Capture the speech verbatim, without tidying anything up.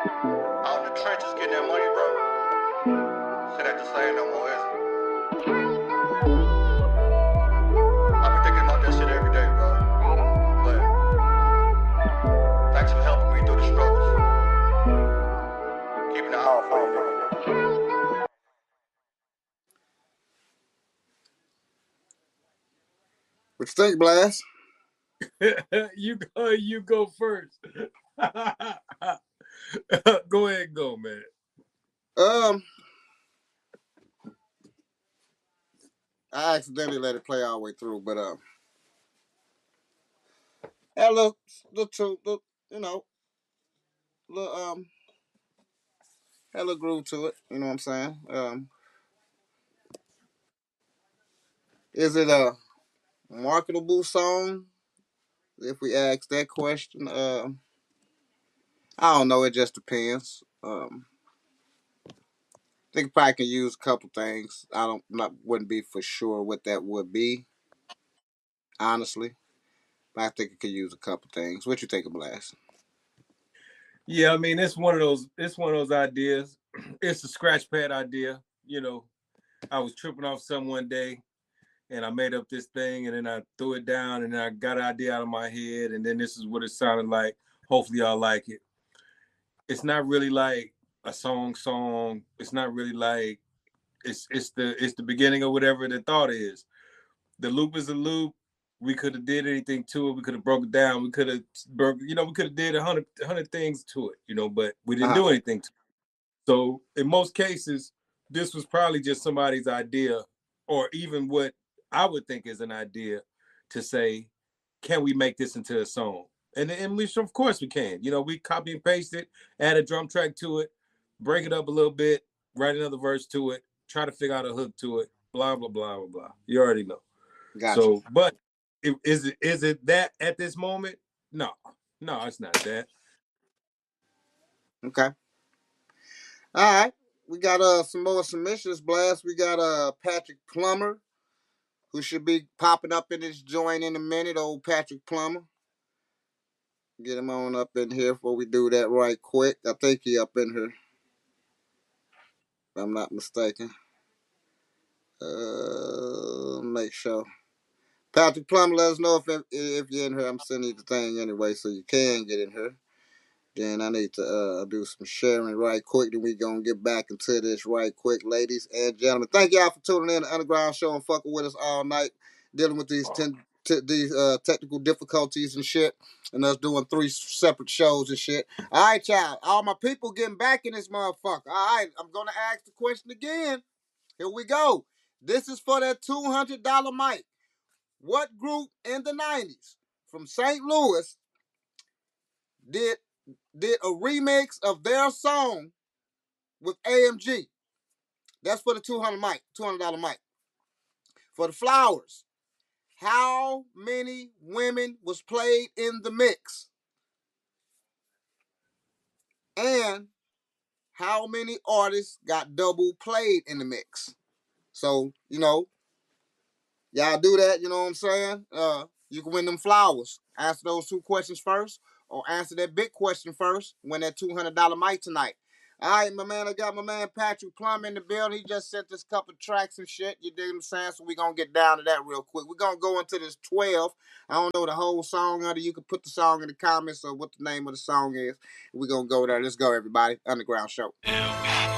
Out in the trenches getting that money, bro. Shit ain't the same no more, is it? I be thinking about that shit every day, bro. But thanks for helping me through the struggles. Keeping it hard for you. What you think, Blast? you go. You go first. Go ahead, go, man. Um, I accidentally let it play all the way through, but um, had a little, little, little, you know, little um, had a little groove to it. You know what I'm saying? Um, is it a marketable song? If we ask that question, uh, I don't know. It just depends. Um, I think probably can use a couple things. I don't, not wouldn't be for sure what that would be, honestly. But I think it could use a couple things. What you think of Blast? Yeah, I mean, it's one of those. It's one of those ideas. It's a scratch pad idea. You know, I was tripping off some one day, and I made up this thing, and then I threw it down, and then I got an idea out of my head, and then this is what it sounded like. Hopefully, y'all like it. It's not really like a song song. It's not really like it's it's the it's the beginning of whatever the thought is. The loop is a loop. We could have did anything to it. We could have broke it down. We could have broke, you know, we could have did a hundred hundred things to it, you know, but we didn't Uh-huh. do anything to it. So in most cases, this was probably just somebody's idea, or even what I would think is an idea to say, can we make this into a song? And and we of course we can. You know, we copy and paste it, add a drum track to it, break it up a little bit, write another verse to it, try to figure out a hook to it, blah blah blah blah blah. You already know. Gotcha. So, but is it is it that at this moment? No, no, it's not that. Okay. All right. We got uh some more submissions, Blast. We got uh Patrick Plummer, who should be popping up in this joint in a minute. Old Patrick Plummer. Get him on up in here before we do that right quick. I think he up in here, if I'm not mistaken. Uh, make sure. Patrick Plummer, let us know if if you're in here. I'm sending you the thing anyway, so you can get in here. Then I need to uh, do some sharing right quick. Then we gonna get back into this right quick, ladies and gentlemen. Thank y'all for tuning in to Underground Show and fucking with us all night, dealing with these ten, t- these uh, technical difficulties and shit, and us doing three separate shows and shit. All right, y'all. All my people getting back in this motherfucker. All right, I'm gonna ask the question again. Here we go. This is for that two hundred dollar mic. What group in the nineties from Saint Louis did did a remix of their song with A M G? That's for the two hundred mic, two hundred dollar mic. For the flowers, how many women was played in the mix? And how many artists got double played in the mix? So, you know, y'all do that, you know what I'm saying? Uh, you can win them flowers. Answer those two questions first, or answer that big question first. Win that two hundred dollar mic tonight. All right, my man, I got my man Patrick Plum in the building. He just sent us a couple tracks and shit. You dig what I'm saying? So we're going to get down to that real quick. We're going to go into this twelve. I don't know the whole song under. You can put the song in the comments or what the name of the song is. We're going to go there. Let's go, everybody. Underground Show.